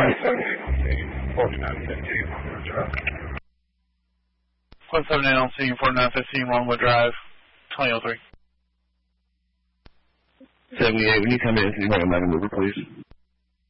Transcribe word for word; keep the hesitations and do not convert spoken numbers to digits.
forty-nine fifteen, Longwood Drive. one seven eight on scene, forty-nine fifteen, Longwood Drive, twenty oh three. seventy-eight, when you come in, can you bring a mover, please?